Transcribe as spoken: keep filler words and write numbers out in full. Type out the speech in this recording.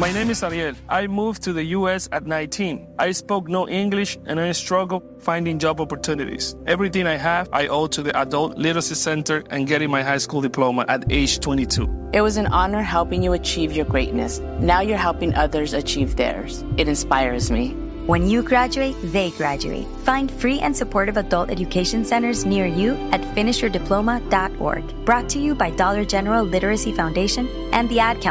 My name is Ariel. I moved to the U S at nineteen. I spoke no English and I struggled finding job opportunities. Everything I have, I owe to the Adult Literacy Center and getting my high school diploma at age twenty-two. It was an honor helping you achieve your greatness. Now you're helping others achieve theirs. It inspires me. When you graduate, they graduate. Find free and supportive adult education centers near you at finish your diploma dot org. Brought to you by Dollar General Literacy Foundation and the Ad Council.